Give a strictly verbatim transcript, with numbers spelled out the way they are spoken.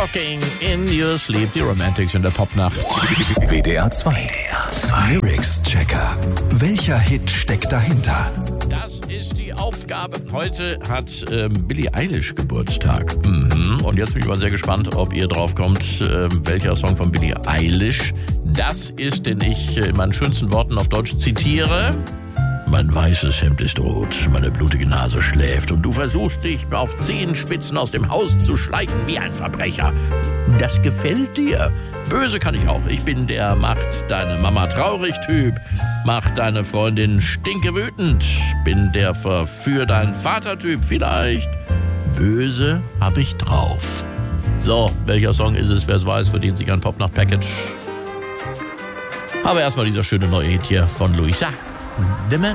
Rocking in Your Sleep, die Romantics in der Popnacht. W D R zwei. Lyrics Checker. Welcher Hit steckt dahinter? Das ist die Aufgabe. Heute hat ähm, Billie Eilish Geburtstag. Mhm. Und jetzt bin ich mal sehr gespannt, ob ihr drauf kommt, äh, welcher Song von Billie Eilish das ist, den ich äh, in meinen schönsten Worten auf Deutsch zitiere. Mein weißes Hemd ist rot, meine blutige Nase schläft und du versuchst dich auf Zehenspitzen aus dem Haus zu schleichen wie ein Verbrecher. Das gefällt dir. Böse kann ich auch. Ich bin der macht deine Mama traurig Typ, macht deine Freundin stinke wütend, bin der verführ deinen Vater Typ vielleicht. Böse hab ich drauf. So, welcher Song ist es? Wer es weiß, verdient sich ein Popnacht-Package. Aber erstmal dieser schöne neue Hit hier von Luisa. Dimmen.